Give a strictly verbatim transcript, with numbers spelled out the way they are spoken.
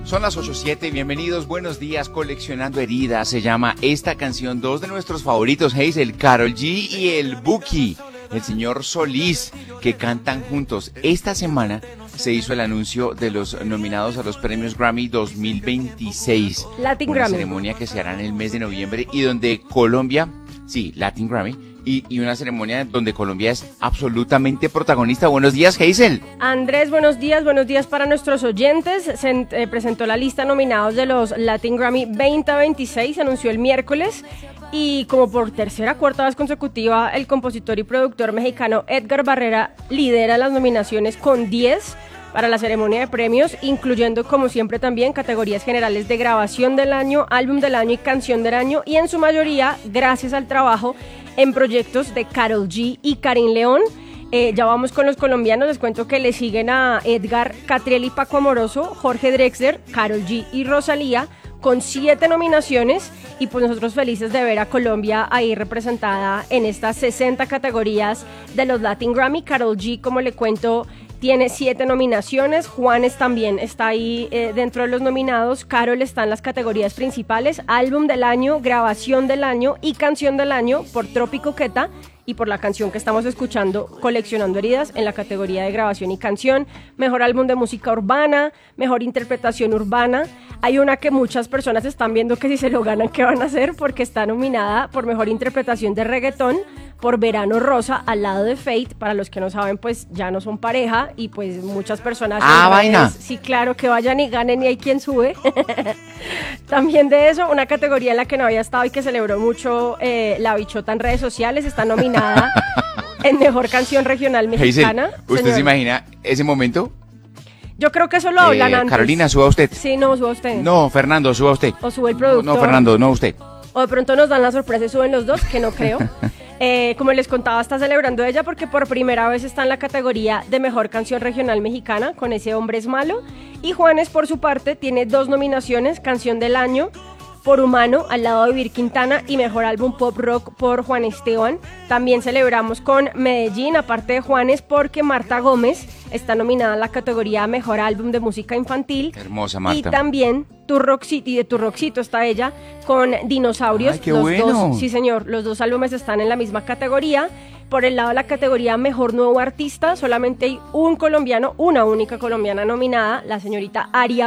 Son las ocho siete, bienvenidos, buenos días, Coleccionando Heridas, se llama esta canción, dos de nuestros favoritos, Hazel, Karol G y el Buki, el señor Solís, que cantan juntos. Esta semana se hizo el anuncio de los nominados a los premios Grammy dos mil veintiséis. Latin una Grammy. ceremonia que se hará en el mes de noviembre y donde Colombia, sí, Latin Grammy, Y, y una ceremonia donde Colombia es absolutamente protagonista. Buenos días, Hazel. Andrés, buenos días, buenos días para nuestros oyentes. Se eh, presentó la lista de nominados de los Latin Grammy veinte veintiséis, se anunció el miércoles. Y como por tercera cuarta vez consecutiva, el compositor y productor mexicano Edgar Barrera lidera las nominaciones con diez para la ceremonia de premios, incluyendo como siempre también categorías generales de grabación del año, álbum del año y canción del año, y en su mayoría gracias al trabajo en proyectos de Karol G y Karin León. Eh, ya vamos con los colombianos, les cuento que le siguen a Edgar, Catriel y Paco Amoroso, Jorge Drexler, Karol G y Rosalía, con siete nominaciones, y pues nosotros felices de ver a Colombia ahí representada en estas sesenta categorías de los Latin Grammy. Karol G, como le cuento, tiene siete nominaciones, Juanes también está ahí eh, dentro de los nominados, Karol está en las categorías principales, álbum del año, grabación del año y canción del año por Trópico Queta, y por la canción que estamos escuchando, Coleccionando Heridas, en la categoría de grabación y canción, mejor álbum de música urbana, mejor interpretación urbana. Hay una que muchas personas están viendo que si se lo ganan, ¿qué van a hacer? Porque está nominada por mejor interpretación de reggaetón, por Verano Rosa, al lado de Fate. Para los que no saben, pues ya no son pareja, y pues muchas personas... Ah, vaina. Sí, claro, que vayan y ganen y hay quien sube. También de eso, una categoría en la que no había estado y que celebró mucho eh, la bichota en redes sociales, está nominada en mejor canción regional mexicana. Hazel, ¿usted Señor, se imagina ese momento? yo creo que eso lo hablan Eh, antes. Carolina, suba usted. Sí, no, suba usted. No, Fernando, suba usted. O sube el productor. No, Fernando, no usted. O de pronto nos dan la sorpresa y suben los dos, que no creo. Eh, como les contaba, está celebrando ella porque por primera vez está en la categoría de mejor canción regional mexicana con Ese Hombre es Malo. Y Juanes, por su parte, tiene dos nominaciones, canción del año por Humano, al lado de Vir Quintana, y mejor álbum pop rock por Juan Esteban. También celebramos con Medellín, aparte de Juanes, porque Marta Gómez está nominada en la categoría mejor álbum de música infantil. Hermosa Marta. Y también Turroxito, y de Turroxito está ella con Dinosaurios. Ay, qué los bueno. dos, sí señor, los dos álbumes están en la misma categoría. Por el lado de la categoría mejor nuevo artista, solamente hay un colombiano, una única colombiana nominada, la señorita Aria